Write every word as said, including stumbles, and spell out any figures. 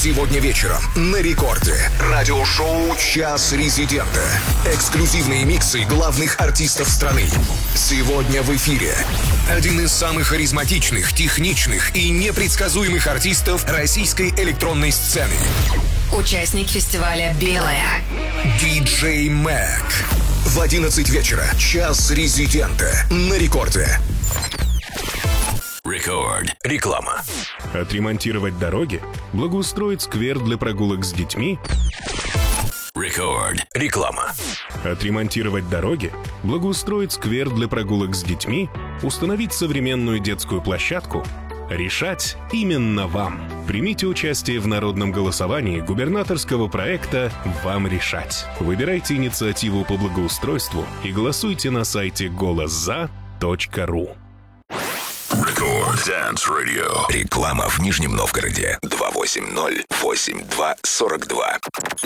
Сегодня вечером на Рекорде. Радиошоу «Час резидента». Эксклюзивные миксы главных артистов страны. Сегодня в эфире один из самых харизматичных, техничных и непредсказуемых артистов российской электронной сцены. Участник фестиваля «Белая». диджей Мэг. В одиннадцать вечера. «Час резидента» на Рекорде. Рекорд. Реклама. Отремонтировать дороги? Благоустроить сквер для прогулок с детьми? Рекорд. Реклама. Отремонтировать дороги? Благоустроить сквер для прогулок с детьми? Установить современную детскую площадку? Решать именно вам. Примите участие в народном голосовании губернаторского проекта «Вам решать». Выбирайте инициативу по благоустройству и голосуйте на сайте голос за точка ру. Рекорд Dance Radio. Реклама в Нижнем Новгороде. два восемь ноль восемь два сорок два.